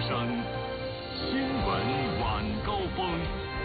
声，新闻晚高峰。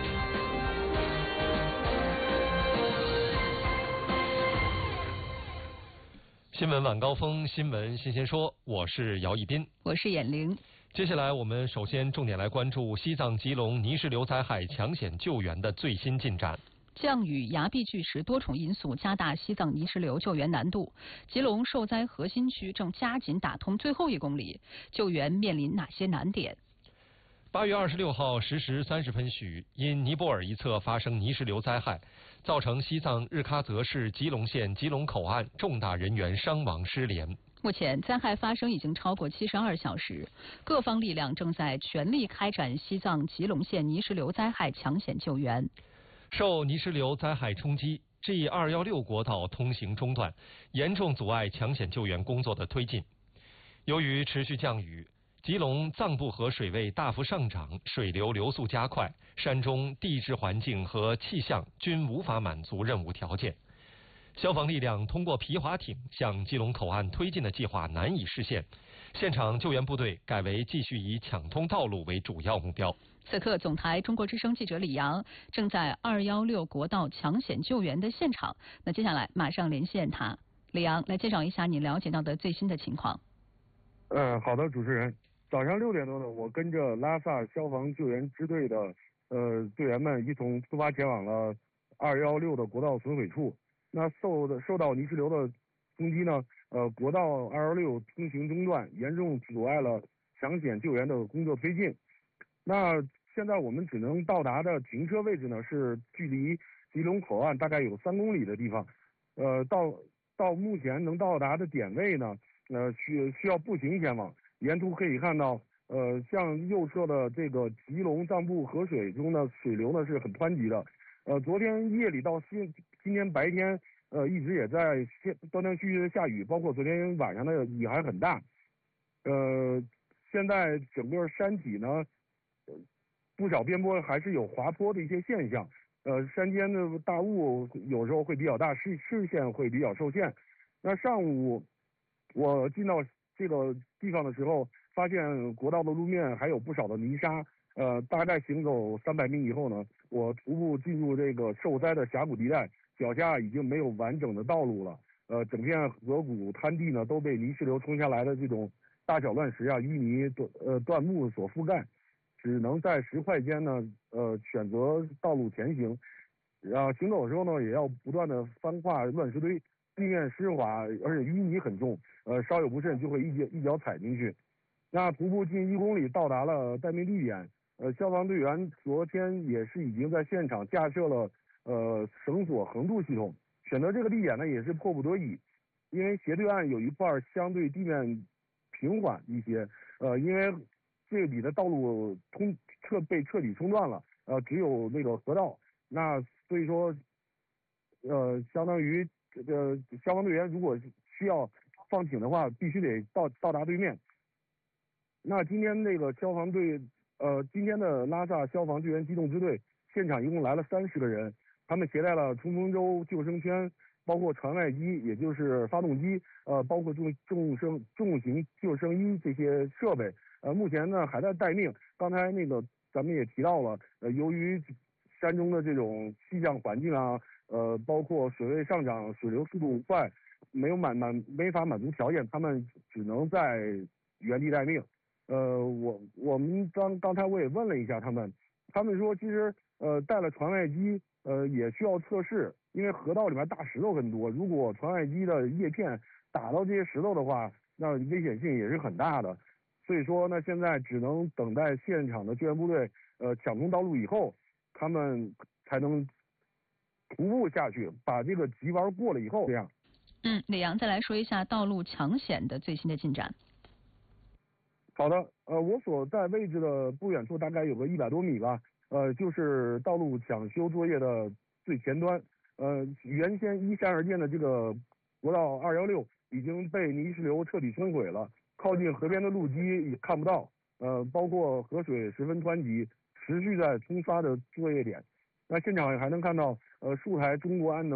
新闻晚高峰，新闻新鲜说，我是姚一斌， 我是闫玲。 接下来我们首先重点来关注西藏吉隆泥石流灾害抢险救援的最新进展。 降雨、崖壁巨石多重因素加大西藏泥石流救援难度。吉隆受灾核心区正加紧打通最后1公里，救援面临哪些难点 ？8月26号10时30分许，因尼泊尔一侧发生泥石流灾害，造成西藏日喀则市吉隆县吉隆口岸重大人员伤亡失联。 目前灾害发生已经超过72小时，各方力量正在全力开展西藏吉隆县泥石流灾害抢险救援。 受泥石流灾害冲击，G216国道通行中断，严重阻碍抢险救援工作的推进。由于持续降雨，吉隆藏布河水位大幅上涨，水流流速加快，山中地质环境和气象均无法满足任务条件。消防力量通过皮划艇向吉隆口岸推进的计划难以实现，现场救援部队改为继续以抢通道路为主要目标。 此刻，总台中国之声记者李阳正在216国道抢险救援的现场。那接下来马上连线他，李阳来介绍一下你了解到的最新的情况。 好的，主持人。早上6点多呢，我跟着拉萨消防救援支队的队员们一同出发前往了216的国道损毁处。那受到泥石流的冲击呢，国道216通行中断，严重阻碍了抢险救援的工作推进。那现在我们只能到达的停车位置呢，是距离吉隆口岸大概有3公里的地方。到目前能到达的点位呢，需要步行前往。沿途可以看到，向右侧的这个吉隆藏布河水中的水流呢是很湍急的。昨天夜里到今天白天，一直也在断断续续的下雨，包括昨天晚上的雨还很大。现在整个山体呢，不少边坡还是有滑坡的一些现象。山间的大雾有时候会比较大，视线会比较受限。那上午我进到这个地方的时候，发现国道的路面还有不少的泥沙。大概行走300米以后呢，我徒步进入这个受灾的峡谷地带，脚下已经没有完整的道路了。整片河谷滩地呢都被泥石流冲下来的这种大小乱石啊、淤泥、断木所覆盖，只能在石块间呢选择道路前行。行走的时候呢，也要不断的翻跨乱石堆，地面湿滑，而且淤泥很重，稍有不慎就会一脚踩进去。那徒步近1公里到达了待命地点。消防队员昨天也是已经在现场架设了绳索横渡系统。选择这个地点呢也是迫不得已，因为斜对岸有一块相对地面平缓一些，因为这里的道路被彻底冲断了，只有那个河道。那所以说，相当于这个消防队员如果需要放艇的话，必须得到达对面。那今天那个消防队。今天的拉萨消防救援机动支队现场一共来了30个人，他们携带了冲锋舟、救生圈，包括船外机，也就是发动机，包括重型救生衣这些设备。目前呢还在待命。刚才那个咱们也提到了，由于山中的这种气象环境啊，包括水位上涨、水流速度快，没法满足条件，他们只能在原地待命。我们刚才我也问了一下他们说其实带了船外机也需要测试，因为河道里面大石头很多，如果船外机的叶片打到这些石头的话，那危险性也是很大的。所以说呢，现在只能等待现场的救援部队抢通道路以后，他们才能徒步下去，把这个急弯过了以后这样。 李阳再来说一下道路抢险的最新的进展。 好的，我所在位置的不远处大概有个100多米吧，就是道路抢修作业的最前端。原先依山而建的这个国道216已经被泥石流彻底冲毁了，靠近河边的路基也看不到，包括河水十分湍急，持续在冲刷的作业点。那现场还能看到数台中国安能